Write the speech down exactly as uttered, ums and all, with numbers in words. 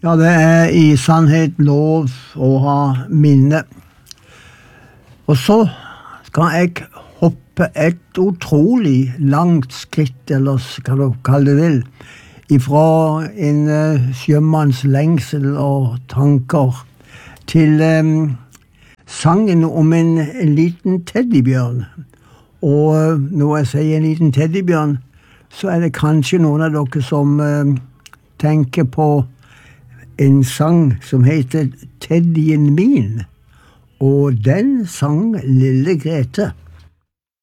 Ja, det er i sannhet lov å ha minne. Og så skal jeg hoppe et utrolig langt skritt, eller hva du kaller det vil, ifra en uh, sjømanns lengsel og tanker til um, sangen om en, en liten teddybjørn. Og uh, når jeg sier en liten teddybjørn, så er det kanskje noen av dere som uh, tenker på en sang som heter Teddyen min, og den sang Lille Grete.